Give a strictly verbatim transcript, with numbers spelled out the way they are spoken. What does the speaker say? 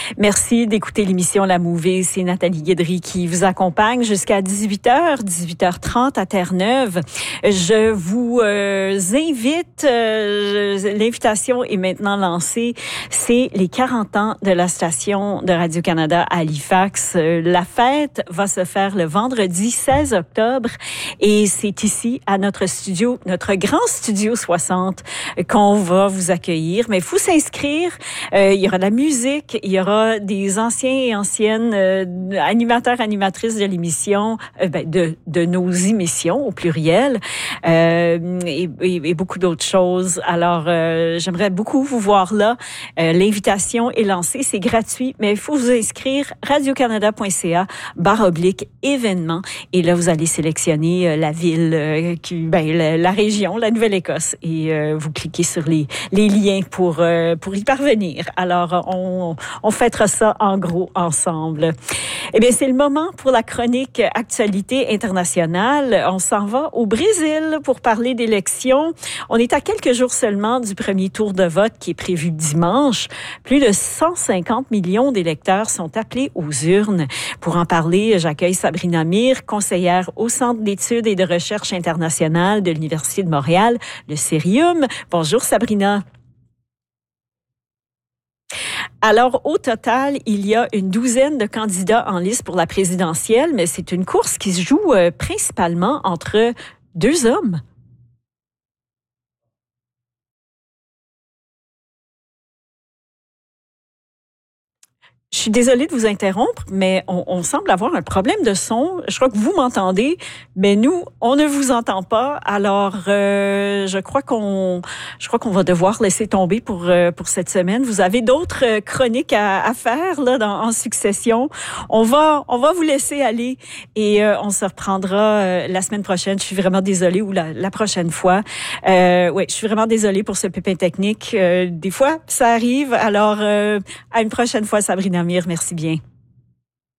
Merci d'écouter l'émission La Mouvée. C'est Nathalie Guédry qui vous accompagne jusqu'à dix-huit heures, dix-huit heures trente à Terre-Neuve. Je vous euh, invite, euh, l'invitation est maintenant lancée, c'est les quarante ans de la station de Radio-Canada à Halifax. Euh, la fête va se faire le vendredi seize octobre et c'est ici, à notre studio, notre grand studio soixante, qu'on va vous accueillir. Mais il faut s'inscrire. Euh, il y aura de la musique, il y aura des anciens et anciennes euh, animateurs, animatrices de l'émission, euh, ben, de, de nos émissions au pluriel, euh, et, et, et beaucoup d'autres choses. Alors, euh, j'aimerais beaucoup vous voir là. Euh, l'invitation est lancée, c'est gratuit, mais il faut vous inscrire radiocanada.ca barre oblique événements. Et là, vous allez sélectionner euh, la ville, euh, qui, ben, la, la région, la Nouvelle-Écosse, et euh, vous cliquez sur les, les liens pour, euh, pour y parvenir. Alors, on, on fêtera ça en gros ensemble. Eh bien, c'est le moment pour la chronique Actualité internationale. On s'en va au Brésil pour parler d'élections. On est à quelques jours seulement du premier tour de vote qui est prévu dimanche. Plus de cent cinquante millions d'électeurs sont appelés aux urnes. Pour en parler, j'accueille Sabrina Mir, conseillère au Centre d'études et de recherche internationale de l'Université de Montréal, le Cérium. Bonjour Sabrina. Alors, au total, il y a une douzaine de candidats en liste pour la présidentielle, mais c'est une course qui se joue euh, principalement entre deux hommes. Je suis désolée de vous interrompre, mais on, on semble avoir un problème de son. Je crois que vous m'entendez, mais nous, on ne vous entend pas. Alors, euh, je crois qu'on, je crois qu'on va devoir laisser tomber pour euh, pour cette semaine. Vous avez d'autres chroniques à, à faire là dans, en succession. On va on va vous laisser aller et euh, on se reprendra euh, la semaine prochaine. Je suis vraiment désolée ou la, la prochaine fois. Euh, oui, je suis vraiment désolée pour ce pépin technique. Euh, des fois, ça arrive. Alors, euh, à une prochaine fois, Sabrina Mir, merci bien.